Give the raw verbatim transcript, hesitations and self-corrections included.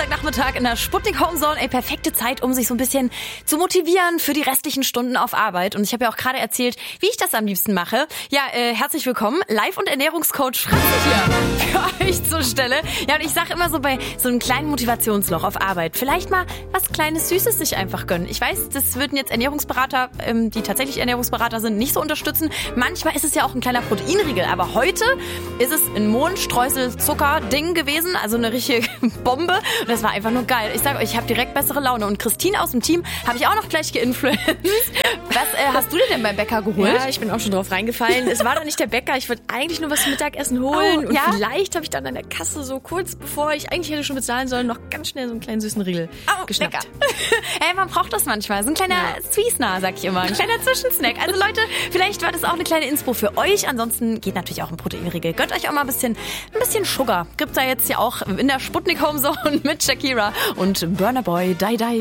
Montagnachmittag in der Sputnik Homezone. Ey, perfekte Zeit, um sich so ein bisschen zu motivieren für die restlichen Stunden auf Arbeit. Und ich habe ja auch gerade erzählt, wie ich das am liebsten mache. Ja, äh, herzlich willkommen. Live- und Ernährungscoach Franzi hier für euch zur Stelle. Ja, und ich sage immer so bei so einem kleinen Motivationsloch auf Arbeit, vielleicht mal was Kleines, Süßes sich einfach gönnen. Ich weiß, das würden jetzt Ernährungsberater, ähm, die tatsächlich Ernährungsberater sind, nicht so unterstützen. Manchmal ist es ja auch ein kleiner Proteinriegel. Aber heute ist es ein Mohnstreusel-Zucker-Ding gewesen, also eine richtige Bombe. Und das war einfach nur geil. Ich sage euch, ich habe direkt bessere Laune. Und Christine aus dem Team habe ich auch noch gleich geinfluenced. Was äh, hast du dir denn beim Bäcker geholt? Ja, ich bin auch schon drauf reingefallen. Es war doch nicht der Bäcker. Ich wollte eigentlich nur was zum Mittagessen holen. Oh, und ja? vielleicht habe ich dann an der Kasse so kurz bevor ich eigentlich hätte schon bezahlen sollen, noch ganz schnell so einen kleinen süßen Riegel oh, geschnappt. Lecker. Ey, man braucht das manchmal. So ein kleiner ja. Zwiesner, sag ich immer. Ein kleiner Zwischensnack. Also Leute, vielleicht war das auch eine kleine Inspo für euch. Ansonsten geht natürlich auch ein Proteinriegel. Gönnt euch auch mal ein bisschen, ein bisschen Sugar. Gibt's da jetzt ja auch in der Sputnik Homezone mit Shakira und Burna Boy, Die Die.